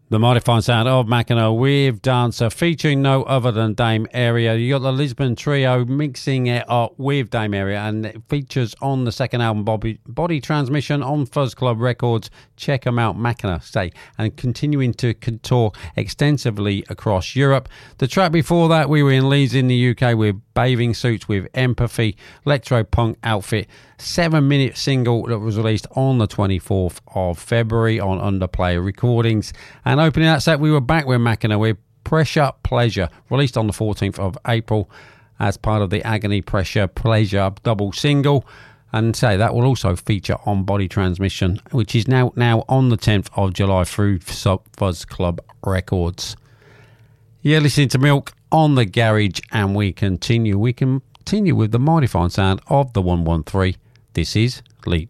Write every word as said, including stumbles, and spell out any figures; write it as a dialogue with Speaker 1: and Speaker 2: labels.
Speaker 1: The mighty fine sound of Mackinac with Dancer, featuring no other than Dame Area. You got the Lisbon Trio mixing it up with Dame Area, and it features on the second album, Body, Body Transmission, on Fuzz Club Records. Check them out, Mackinac, say, and continuing to tour extensively across Europe. The track before that, we were in Leeds in the U K with Bathing Suits with Empathy, electro punk outfit, seven minute single that was released on the twenty-fourth of February on Underplay Recordings. And opening that set, we were back with Mackinac with Pressure Pleasure, released on the fourteenth of April as part of the Agony Pressure Pleasure double single. And say that will also feature on Body Transmission, which is now now on the tenth of July through Fuzz Club Records. You're listening to Milk on the Garage, and we continue. We continue with the mighty fine sound of the one one three. This is Leap.